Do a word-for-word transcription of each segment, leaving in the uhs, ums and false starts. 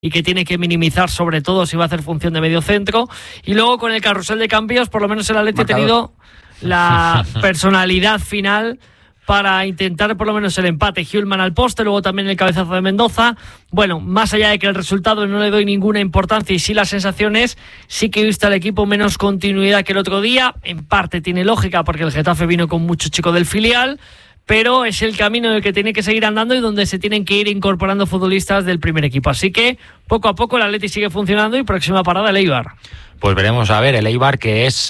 y que tiene que minimizar, sobre todo si va a hacer función de medio centro. Y luego con el carrusel de cambios, por lo menos el Atleti ha tenido la personalidad final para intentar por lo menos el empate. Hjulman al poste, luego también el cabezazo de Mendoza. Bueno, más allá de que el resultado no le doy ninguna importancia y sí las sensaciones, sí que he visto al equipo menos continuidad que el otro día. En parte tiene lógica porque el Getafe vino con mucho chico del filial, pero es el camino en el que tiene que seguir andando y donde se tienen que ir incorporando futbolistas del primer equipo. Así que poco a poco el Atleti sigue funcionando y próxima parada el Eibar. Pues veremos a ver el Eibar, que es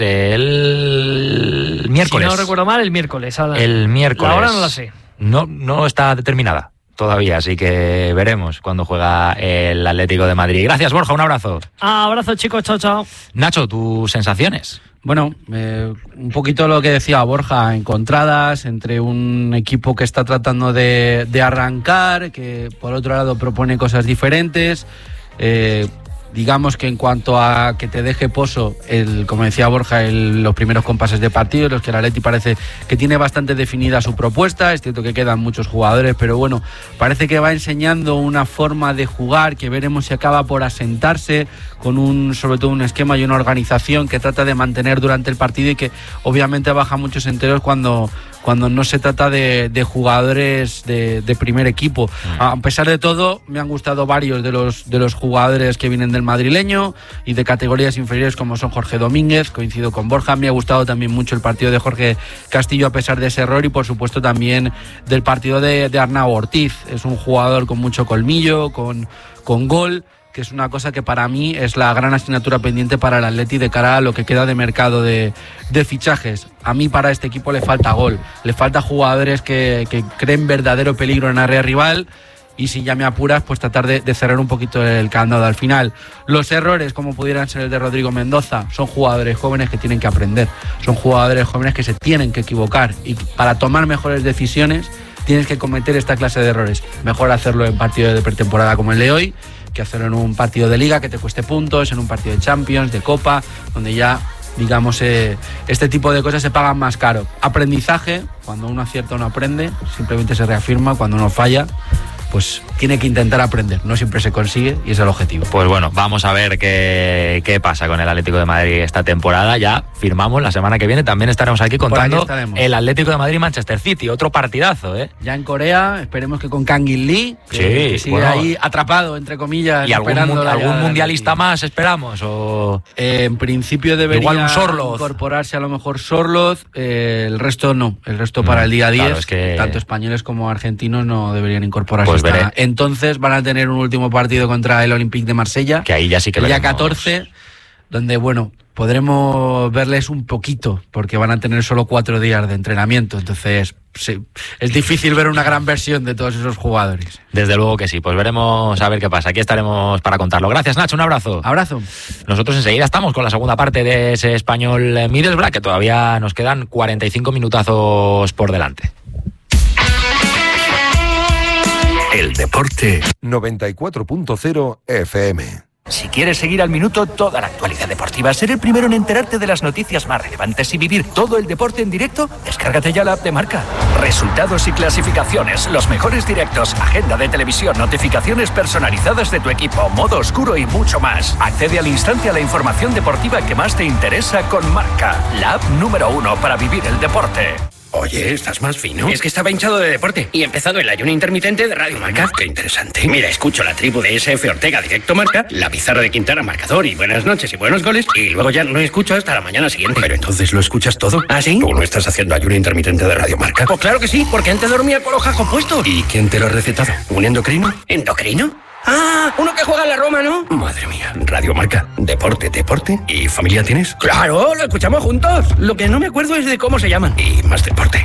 el miércoles. Si no recuerdo mal, el miércoles. El miércoles. La hora no la sé. No, no está determinada todavía, así que veremos cuando juega el Atlético de Madrid. Gracias, Borja, un abrazo. Ah, abrazo, chicos, chao, chao. Nacho, tus sensaciones. Bueno, eh, un poquito lo que decía Borja, encontradas entre un equipo que está tratando de, de arrancar, que por otro lado propone cosas diferentes. Eh, digamos que en cuanto a que te deje pozo, el, como decía Borja, el, los primeros compases de partido, los que el Atleti parece que tiene bastante definida su propuesta. Es cierto que quedan muchos jugadores, pero bueno, parece que va enseñando una forma de jugar que veremos si acaba por asentarse, con un, sobre todo un esquema y una organización que trata de mantener durante el partido y que obviamente baja muchos enteros cuando, cuando no se trata de, de jugadores de, de primer equipo. A pesar de todo, me han gustado varios de los, de los jugadores que vienen del madrileño y de categorías inferiores, como son Jorge Domínguez, coincido con Borja. Me ha gustado también mucho el partido de Jorge Castillo a pesar de ese error, y por supuesto también del partido de, de Arnau Ortiz. Es un jugador con mucho colmillo, con, con gol, que es una cosa que para mí es la gran asignatura pendiente para el Atleti de cara a lo que queda de mercado de, de fichajes. A mí para este equipo le falta gol, le falta jugadores que, que creen verdadero peligro en área rival, y si ya me apuras, pues tratar de, de cerrar un poquito el candado al final. Los errores, como pudieran ser el de Rodrigo Mendoza, son jugadores jóvenes que tienen que aprender, son jugadores jóvenes que se tienen que equivocar, y para tomar mejores decisiones tienes que cometer esta clase de errores. Mejor hacerlo en partido de pretemporada como el de hoy, que hacerlo en un partido de liga que te cueste puntos, en un partido de Champions, de Copa, donde ya, digamos, eh, este tipo de cosas se pagan más caro. Aprendizaje, cuando uno acierta uno aprende, simplemente se reafirma. Cuando uno falla, pues tiene que intentar aprender, no siempre se consigue y es el objetivo. Pues bueno, vamos a ver qué, qué pasa con el Atlético de Madrid esta temporada. Ya firmamos, la semana que viene también estaremos aquí contando aquí el Atlético de Madrid-Manchester City, otro partidazo, ¿eh? Ya en Corea, esperemos que con Kang In Lee, que, sí, que sigue bueno, ahí atrapado, entre comillas. ¿Y algún, algún mundialista más esperamos? O eh, en principio debería igual un Sorloth, incorporarse a lo mejor Sorloth, eh, el resto no, el resto para el día diez, claro, es que tanto españoles como argentinos no deberían incorporarse. Pues veré. Entonces van a tener un último partido contra el Olympique de Marsella, que ahí ya sí que el día veremos. catorce, donde bueno, podremos verles un poquito, porque van a tener solo cuatro días de entrenamiento, entonces sí, es difícil ver una gran versión de todos esos jugadores. Desde luego que sí, pues veremos a ver qué pasa. Aquí estaremos para contarlo. Gracias, Nacho, un abrazo. Abrazo. Nosotros enseguida estamos con la segunda parte de ese Español Middlesbrough, que todavía nos quedan cuarenta y cinco minutazos por delante. El deporte noventa y cuatro punto cero F M. Si quieres seguir al minuto toda la actualidad deportiva, ser el primero en enterarte de las noticias más relevantes y vivir todo el deporte en directo, descárgate ya la app de Marca. Resultados y clasificaciones, los mejores directos, agenda de televisión, notificaciones personalizadas de tu equipo, modo oscuro y mucho más. Accede al instante a la información deportiva que más te interesa con Marca, la app número uno para vivir el deporte. Oye, ¿estás más fino? Es que estaba hinchado de deporte y he empezado el ayuno intermitente de Radio Marca. Qué interesante. Mira, escucho la tribu de S F Ortega directo Marca, la pizarra de Quintana marcador y buenas noches y buenos goles, y luego ya no escucho hasta la mañana siguiente. Pero entonces lo escuchas todo. ¿Ah, sí? ¿Tú no estás haciendo ayuno intermitente de Radio Marca? Pues claro que sí, porque antes dormía con los jajos puestos. ¿Y quién te lo ha recetado? ¿Un endocrino? ¿Endocrino? ¡Ah! Uno que juega en la Roma, ¿no? Madre mía. Radio Marca. Deporte, deporte. ¿Y familia tienes? ¡Claro! ¡Lo escuchamos juntos! Lo que no me acuerdo es de cómo se llaman. Y más deporte.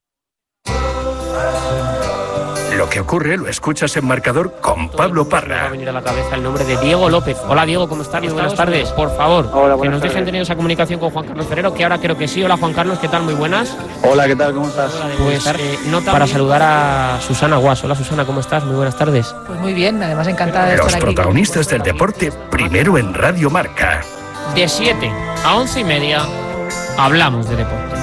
Lo que ocurre lo escuchas en Marcador con Pablo Parra. Me va a venir a la cabeza el nombre de Diego López. Hola Diego, ¿cómo estás? Muy buenas tardes. Por favor, Hola, que nos tardes. dejen tener esa comunicación con Juan Carlos Ferrero, que ahora creo que sí. Hola Juan Carlos, ¿qué tal? Muy buenas. Hola, ¿qué tal? ¿Cómo estás? Pues eh, nota para saludar a Susana Guas. Hola Susana, ¿cómo estás? Muy buenas tardes. Pues muy bien, además encantada de Los estar aquí. protagonistas del deporte, primero en Radio Marca. De siete a once y media hablamos de deporte.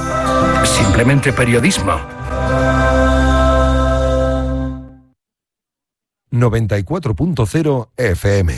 Simplemente periodismo. noventa y cuatro punto cero F M.